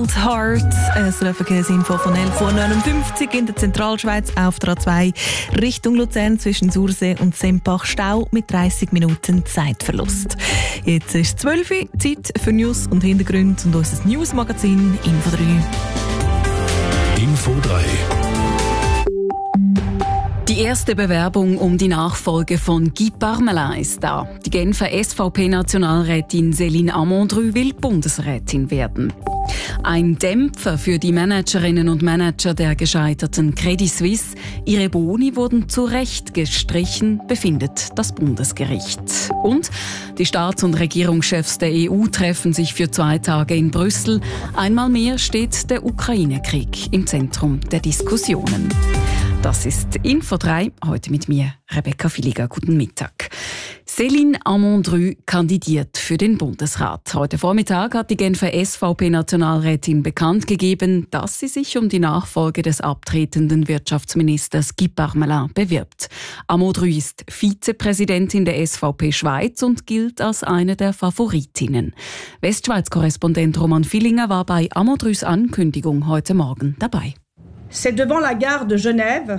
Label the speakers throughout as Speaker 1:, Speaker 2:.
Speaker 1: Wild Heart. Eine Verkehrsinfo von 11.59 Uhr in der Zentralschweiz auf der A2 Richtung Luzern zwischen Sursee und Sempach Stau mit 30 Minuten Zeitverlust. Jetzt ist 12 Uhr, Zeit für News und Hintergründe und unser Newsmagazin Info 3.
Speaker 2: Info 3.
Speaker 3: Die erste Bewerbung um die Nachfolge von Guy Parmelin ist da. Die Genfer SVP-Nationalrätin Céline Amondru will Bundesrätin werden. Ein Dämpfer für die Managerinnen und Manager der gescheiterten Credit Suisse. Ihre Boni wurden zu Recht gestrichen, befindet das Bundesgericht. Und die Staats- und Regierungschefs der EU treffen sich für 2 Tage in Brüssel. Einmal mehr steht der Ukraine-Krieg im Zentrum der Diskussionen. Das ist Info 3, heute mit mir, Rebecca Villiger. Guten Mittag. Céline Amondru kandidiert für den Bundesrat. Heute Vormittag hat die Genfer SVP-Nationalrätin bekannt gegeben, dass sie sich um die Nachfolge des abtretenden Wirtschaftsministers Guy Parmelin bewirbt. Amondru ist Vizepräsidentin der SVP Schweiz und gilt als eine der Favoritinnen. Westschweiz-Korrespondent Roman Villinger war bei Amondrus Ankündigung heute Morgen dabei.
Speaker 4: C'est devant la gare de Genève,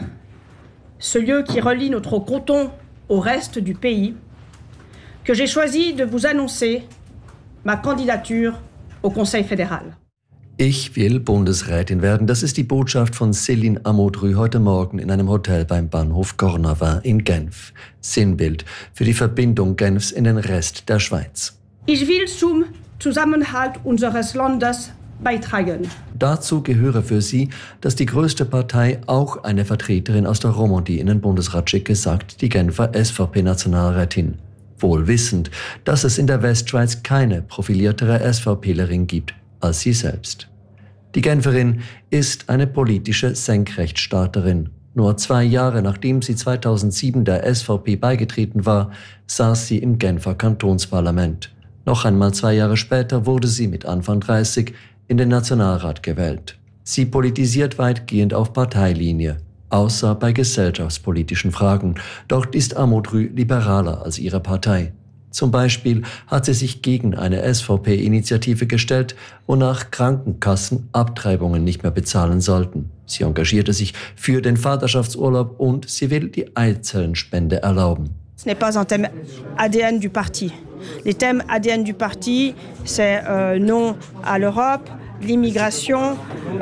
Speaker 4: ce lieu qui relie notre canton au reste du pays, que j'ai choisi de vous annoncer ma candidature au Conseil fédéral.
Speaker 5: Ich will Bundesrätin werden. Das ist die Botschaft von Céline Amondru heute Morgen in einem Hotel beim Bahnhof Cornavin in Genf. Sinnbild für die Verbindung Genfs in den Rest der Schweiz.
Speaker 4: Ich will zum Zusammenhalt unseres Landes beitragen.
Speaker 5: Dazu gehöre für sie, dass die größte Partei auch eine Vertreterin aus der Romandie in den Bundesrat schicke, sagt die Genfer SVP-Nationalrätin. Wohl wissend, dass es in der Westschweiz keine profiliertere SVPlerin gibt als sie selbst. Die Genferin ist eine politische Senkrechtstarterin. Nur 2 Jahre nachdem sie 2007 der SVP beigetreten war, saß sie im Genfer Kantonsparlament. Noch einmal 2 Jahre später wurde sie mit Anfang 30 in den Nationalrat gewählt. Sie politisiert weitgehend auf Parteilinie, außer bei gesellschaftspolitischen Fragen. Dort ist Amondru liberaler als ihre Partei. Zum Beispiel hat sie sich gegen eine SVP-Initiative gestellt, wonach Krankenkassen Abtreibungen nicht mehr bezahlen sollten. Sie engagierte sich für den Vaterschaftsurlaub und sie will die Eizellenspende erlauben.
Speaker 4: Ce n'est pas un thème ADN du parti. Les thèmes ADN du parti, c'est non à l'Europe, l'immigration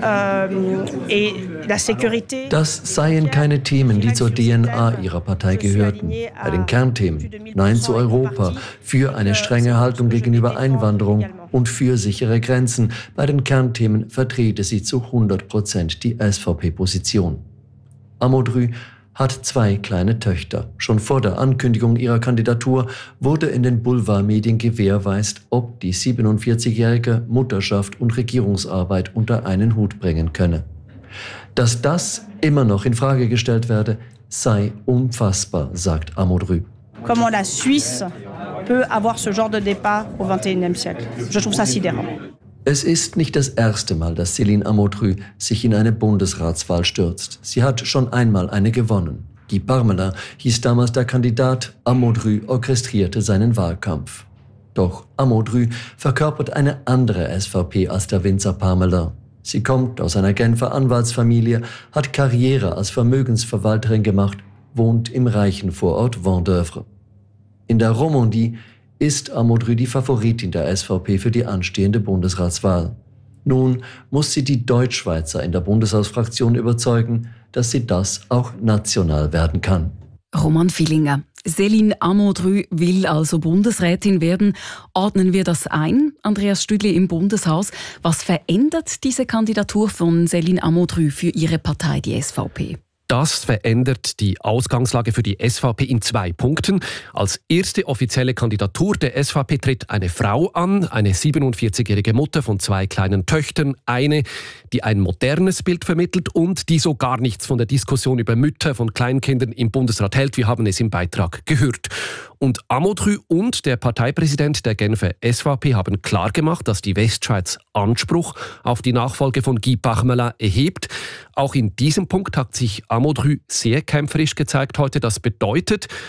Speaker 4: et la sécurité.
Speaker 5: Das seien keine Themen, die zur DNA ihrer Partei gehörten. Bei den Kernthemen Nein zu Europa, für eine strenge Haltung gegenüber Einwanderung und für sichere Grenzen. Bei den Kernthemen vertrete sie zu 100% die SVP-Position. Amondru hat 2 kleine Töchter. Schon vor der Ankündigung ihrer Kandidatur wurde in den Boulevardmedien gewährleistet, ob die 47-jährige Mutterschaft und Regierungsarbeit unter einen Hut bringen könne. Dass das immer noch in Frage gestellt werde, sei unfassbar, sagt Amondru.
Speaker 4: Comment la Suisse peut avoir ce genre de débat au XXIe siècle? Je trouve ça sidérant.
Speaker 5: Es ist nicht das erste Mal, dass Céline Amondru sich in eine Bundesratswahl stürzt. Sie hat schon einmal eine gewonnen. Guy Parmelin hieß damals der Kandidat, Amondru orchestrierte seinen Wahlkampf. Doch Amondru verkörpert eine andere SVP als der Winzer Parmelin. Sie kommt aus einer Genfer Anwaltsfamilie, hat Karriere als Vermögensverwalterin gemacht, wohnt im reichen Vorort Vendeuvre. In der Romandie ist Amondru die Favoritin der SVP für die anstehende Bundesratswahl. Nun muss sie die Deutschschweizer in der Bundeshausfraktion überzeugen, dass sie das auch national werden kann.
Speaker 3: Roman Villinger. Céline Amondru will also Bundesrätin werden. Ordnen wir das ein? Andreas Stüdli im Bundeshaus. Was verändert diese Kandidatur von Céline Amondru für ihre Partei, die SVP?
Speaker 2: Das verändert die Ausgangslage für die SVP in 2 Punkten. Als erste offizielle Kandidatur der SVP tritt eine Frau an, eine 47-jährige Mutter von 2 kleinen Töchtern, eine, die ein modernes Bild vermittelt und die so gar nichts von der Diskussion über Mütter von Kleinkindern im Bundesrat hält. Wir haben es im Beitrag gehört. Und Amondru und der Parteipräsident der Genfer SVP haben klargemacht, dass die Westschweiz Anspruch auf die Nachfolge von Guy Parmelin erhebt. Auch in diesem Punkt hat sich Amondru sehr kämpferisch gezeigt heute. Das bedeutet,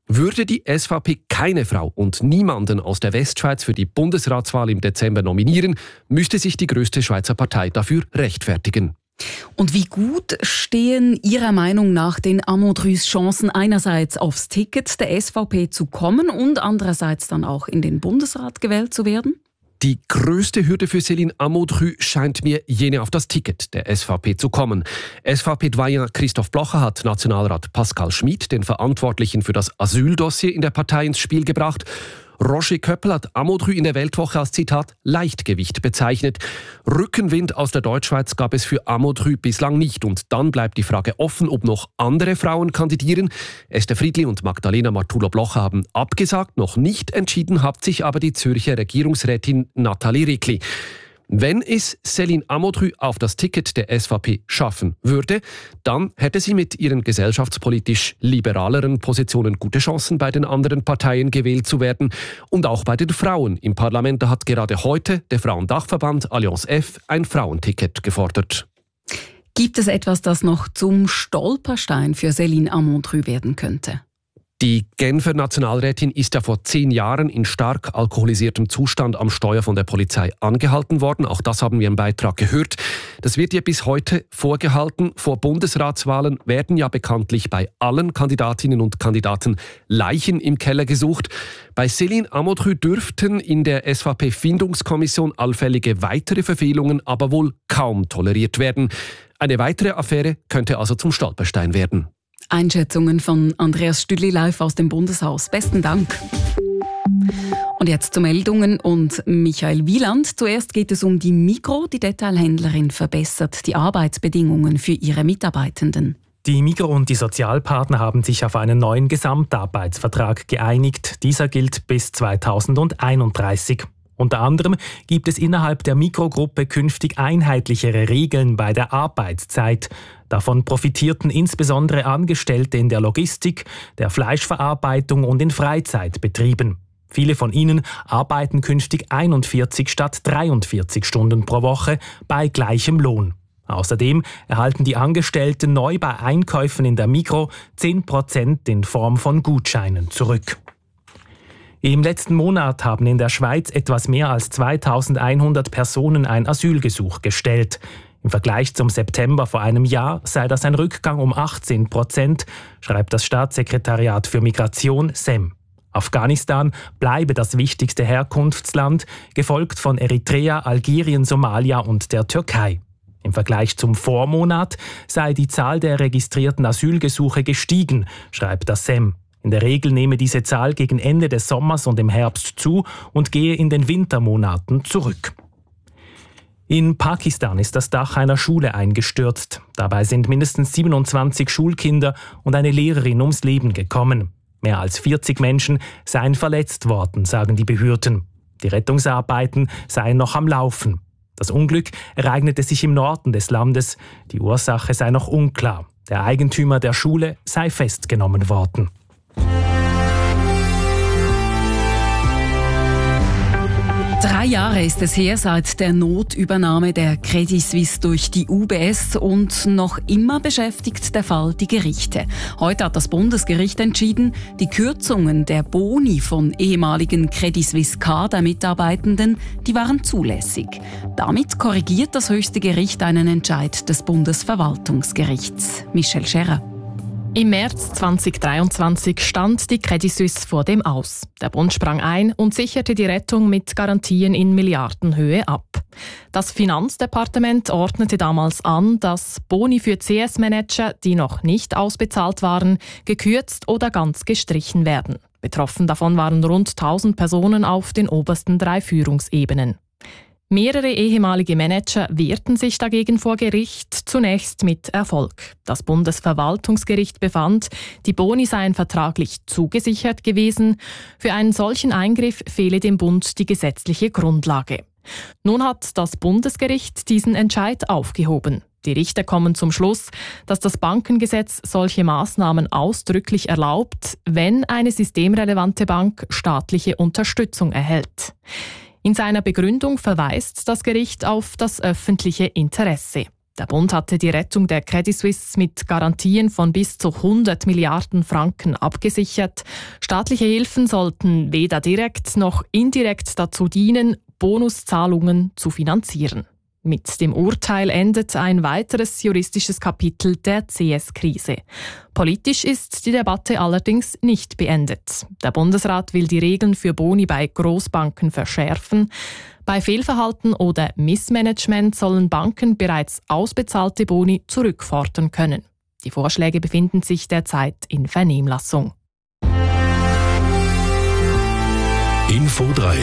Speaker 2: Würde die SVP keine Frau und niemanden aus der Westschweiz für die Bundesratswahl im Dezember nominieren, müsste sich die grösste Schweizer Partei dafür rechtfertigen.
Speaker 3: Und wie gut stehen Ihrer Meinung nach den Amondrüs Chancen, einerseits aufs Ticket der SVP zu kommen und andererseits dann auch in den Bundesrat gewählt zu werden?
Speaker 2: Die grösste Hürde für Céline Amondrü scheint mir jene auf das Ticket der SVP zu kommen. SVP-Doyen Christoph Blocher hat Nationalrat Pascal Schmid, den Verantwortlichen für das Asyldossier in der Partei, ins Spiel gebracht. Roger Köppel hat Amondrü in der Weltwoche als Zitat Leichtgewicht bezeichnet. Rückenwind aus der Deutschschweiz gab es für Amondrü bislang nicht. Und dann bleibt die Frage offen, ob noch andere Frauen kandidieren. Esther Friedli und Magdalena Martula-Blocher haben abgesagt. Noch nicht entschieden hat sich aber die Zürcher Regierungsrätin Nathalie Rickli. Wenn es Céline Amondrü auf das Ticket der SVP schaffen würde, dann hätte sie mit ihren gesellschaftspolitisch liberaleren Positionen gute Chancen, bei den anderen Parteien gewählt zu werden. Und auch bei den Frauen im Parlament. Da hat gerade heute der Frauendachverband Allianz F ein Frauenticket gefordert.
Speaker 3: Gibt es etwas, das noch zum Stolperstein für Céline Amondrü werden könnte?
Speaker 2: Die Genfer Nationalrätin ist ja vor 10 Jahren in stark alkoholisiertem Zustand am Steuer von der Polizei angehalten worden. Auch das haben wir im Beitrag gehört. Das wird ihr bis heute vorgehalten. Vor Bundesratswahlen werden ja bekanntlich bei allen Kandidatinnen und Kandidaten Leichen im Keller gesucht. Bei Céline Amondrü dürften in der SVP-Findungskommission allfällige weitere Verfehlungen aber wohl kaum toleriert werden. Eine weitere Affäre könnte also zum Stolperstein werden.
Speaker 3: Einschätzungen von Andreas Stüdli live aus dem Bundeshaus. Besten Dank. Und jetzt zu Meldungen und Michael Wieland. Zuerst geht es um die Migros. Die Detailhändlerin verbessert die Arbeitsbedingungen für ihre Mitarbeitenden.
Speaker 6: Die Migros und die Sozialpartner haben sich auf einen neuen Gesamtarbeitsvertrag geeinigt. Dieser gilt bis 2031. Unter anderem gibt es innerhalb der Migros-Gruppe künftig einheitlichere Regeln bei der Arbeitszeit. Davon profitierten insbesondere Angestellte in der Logistik, der Fleischverarbeitung und in Freizeitbetrieben. Viele von ihnen arbeiten künftig 41 statt 43 Stunden pro Woche bei gleichem Lohn. Außerdem erhalten die Angestellten neu bei Einkäufen in der Migros 10% in Form von Gutscheinen zurück. Im letzten Monat haben in der Schweiz etwas mehr als 2100 Personen ein Asylgesuch gestellt. Im Vergleich zum September vor einem Jahr sei das ein Rückgang um 18%, schreibt das Staatssekretariat für Migration SEM. Afghanistan bleibe das wichtigste Herkunftsland, gefolgt von Eritrea, Algerien, Somalia und der Türkei. Im Vergleich zum Vormonat sei die Zahl der registrierten Asylgesuche gestiegen, schreibt das SEM. In der Regel nehme diese Zahl gegen Ende des Sommers und im Herbst zu und gehe in den Wintermonaten zurück. In Pakistan ist das Dach einer Schule eingestürzt. Dabei sind mindestens 27 Schulkinder und eine Lehrerin ums Leben gekommen. Mehr als 40 Menschen seien verletzt worden, sagen die Behörden. Die Rettungsarbeiten seien noch am Laufen. Das Unglück ereignete sich im Norden des Landes. Die Ursache sei noch unklar. Der Eigentümer der Schule sei festgenommen worden.
Speaker 3: 3 Jahre ist es her seit der Notübernahme der Credit Suisse durch die UBS und noch immer beschäftigt der Fall die Gerichte. Heute hat das Bundesgericht entschieden, die Kürzungen der Boni von ehemaligen Credit Suisse Kader-Mitarbeitenden, die waren zulässig. Damit korrigiert das höchste Gericht einen Entscheid des Bundesverwaltungsgerichts. Michel Scherer.
Speaker 7: Im März 2023 stand die Credit Suisse vor dem Aus. Der Bund sprang ein und sicherte die Rettung mit Garantien in Milliardenhöhe ab. Das Finanzdepartement ordnete damals an, dass Boni für CS-Manager, die noch nicht ausbezahlt waren, gekürzt oder ganz gestrichen werden. Betroffen davon waren rund 1000 Personen auf den obersten 3 Führungsebenen. Mehrere ehemalige Manager wehrten sich dagegen vor Gericht, zunächst mit Erfolg. Das Bundesverwaltungsgericht befand, die Boni seien vertraglich zugesichert gewesen. Für einen solchen Eingriff fehle dem Bund die gesetzliche Grundlage. Nun hat das Bundesgericht diesen Entscheid aufgehoben. Die Richter kommen zum Schluss, dass das Bankengesetz solche Maßnahmen ausdrücklich erlaubt, wenn eine systemrelevante Bank staatliche Unterstützung erhält. In seiner Begründung verweist das Gericht auf das öffentliche Interesse. Der Bund hatte die Rettung der Credit Suisse mit Garantien von bis zu 100 Milliarden Franken abgesichert. Staatliche Hilfen sollten weder direkt noch indirekt dazu dienen, Bonuszahlungen zu finanzieren. Mit dem Urteil endet ein weiteres juristisches Kapitel der CS-Krise. Politisch ist die Debatte allerdings nicht beendet. Der Bundesrat will die Regeln für Boni bei Großbanken verschärfen. Bei Fehlverhalten oder Missmanagement sollen Banken bereits ausbezahlte Boni zurückfordern können. Die Vorschläge befinden sich derzeit in Vernehmlassung.
Speaker 8: Info 3.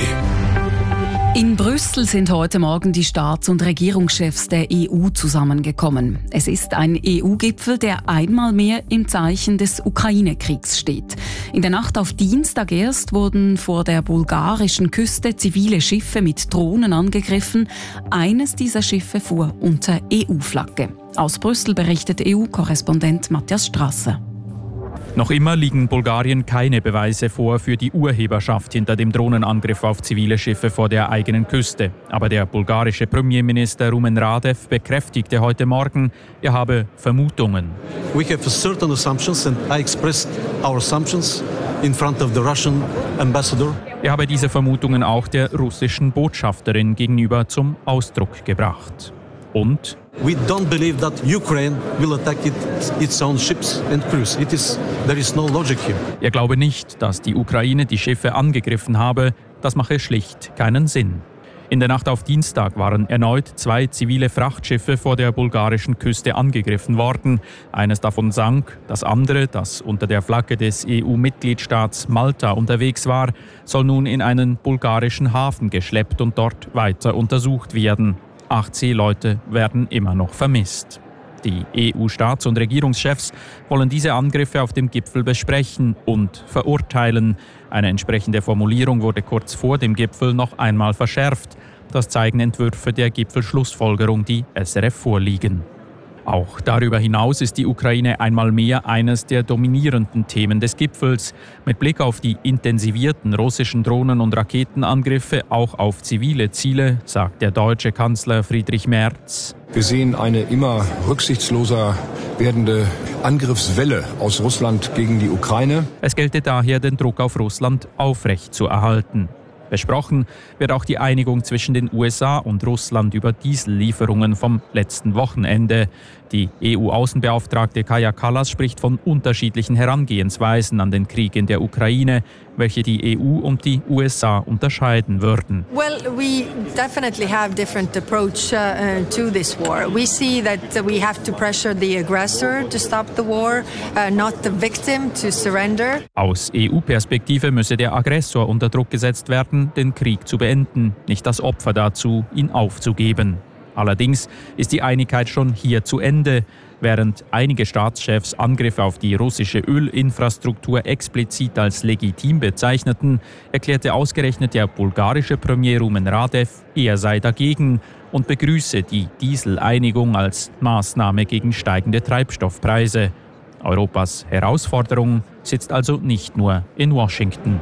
Speaker 3: In Brüssel sind heute Morgen die Staats- und Regierungschefs der EU zusammengekommen. Es ist ein EU-Gipfel, der einmal mehr im Zeichen des Ukraine-Kriegs steht. In der Nacht auf Dienstag erst wurden vor der bulgarischen Küste zivile Schiffe mit Drohnen angegriffen. Eines dieser Schiffe fuhr unter EU-Flagge. Aus Brüssel berichtet EU-Korrespondent Matthias Strasser.
Speaker 9: Noch immer liegen Bulgarien keine Beweise vor für die Urheberschaft hinter dem Drohnenangriff auf zivile Schiffe vor der eigenen Küste. Aber der bulgarische Premierminister Rumen Radev bekräftigte heute Morgen, er habe Vermutungen.
Speaker 10: We have certain assumptions and I expressed our assumptions in front of the Russian ambassador.
Speaker 9: Er habe diese Vermutungen auch der russischen Botschafterin gegenüber zum Ausdruck gebracht. Und
Speaker 10: we don't believe that Ukraine will attack its own ships and crews. There is no logic here.
Speaker 9: Er glaube nicht, dass die Ukraine die Schiffe angegriffen habe. Das mache schlicht keinen Sinn. In der Nacht auf Dienstag waren erneut 2 zivile Frachtschiffe vor der bulgarischen Küste angegriffen worden. Eines davon sank, das andere, das unter der Flagge des EU-Mitgliedstaats Malta unterwegs war, soll nun in einen bulgarischen Hafen geschleppt und dort weiter untersucht werden. 8 Seeleute werden immer noch vermisst. Die EU-Staats- und Regierungschefs wollen diese Angriffe auf dem Gipfel besprechen und verurteilen. Eine entsprechende Formulierung wurde kurz vor dem Gipfel noch einmal verschärft. Das zeigen Entwürfe der Gipfelschlussfolgerung, die SRF vorliegen. Auch darüber hinaus ist die Ukraine einmal mehr eines der dominierenden Themen des Gipfels. Mit Blick auf die intensivierten russischen Drohnen- und Raketenangriffe auch auf zivile Ziele, sagt der deutsche Kanzler Friedrich Merz.
Speaker 11: Wir sehen eine immer rücksichtsloser werdende Angriffswelle aus Russland gegen die Ukraine.
Speaker 9: Es gelte daher, den Druck auf Russland aufrechtzuerhalten. Besprochen wird auch die Einigung zwischen den USA und Russland über Diesellieferungen vom letzten Wochenende. Die EU-Außenbeauftragte Kaja Kallas spricht von unterschiedlichen Herangehensweisen an den Krieg in der Ukraine, welche die EU und die USA unterscheiden würden.
Speaker 12: Well, we definitely have different approach to this war. We see that we have to pressure the aggressor to stop the war, not the victim to surrender.
Speaker 9: Aus EU-Perspektive müsse der Aggressor unter Druck gesetzt werden, den Krieg zu beenden, nicht das Opfer dazu, ihn aufzugeben. Allerdings ist die Einigkeit schon hier zu Ende. Während einige Staatschefs Angriffe auf die russische Ölinfrastruktur explizit als legitim bezeichneten, erklärte ausgerechnet der bulgarische Premier Rumen Radev, er sei dagegen und begrüße die Dieseleinigung als Maßnahme gegen steigende Treibstoffpreise. Europas Herausforderung sitzt also nicht nur in Washington.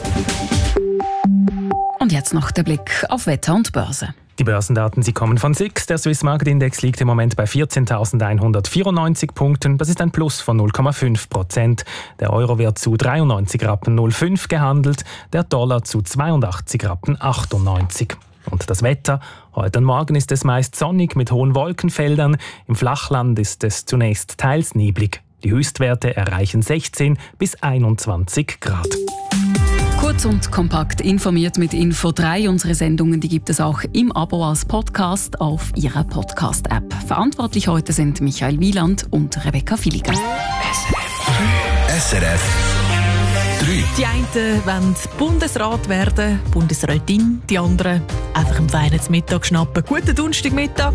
Speaker 3: Und jetzt noch der Blick auf Wetter und Börse.
Speaker 6: Die Börsendaten, sie kommen von SIX. Der Swiss Market Index liegt im Moment bei 14.194 Punkten. Das ist ein Plus von 0,5%. Der Euro wird zu 93,05 Rappen gehandelt, der Dollar zu 82,98 Rappen. Und das Wetter? Heute und morgen ist es meist sonnig mit hohen Wolkenfeldern. Im Flachland ist es zunächst teils neblig. Die Höchstwerte erreichen 16 bis 21 Grad.
Speaker 3: Kurz und kompakt informiert mit Info 3. Unsere Sendungen, die gibt es auch im Abo als Podcast auf Ihrer Podcast-App. Verantwortlich heute sind Michael Wieland und Rebecca Filiger.
Speaker 8: SRF 3.
Speaker 1: Die einen wollen Bundesrat werden, Bundesrätin, die anderen einfach am Weihnachtsmittag schnappen. Guten Donnerstagmittag.